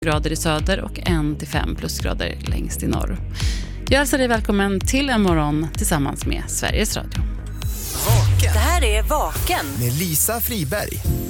grader i söder och 1-5 plusgrader längst i norr. Jag hälsar dig välkommen till en morgon tillsammans med Sveriges Radio. Vaken. Det här är Vaken Med Lisa Friberg.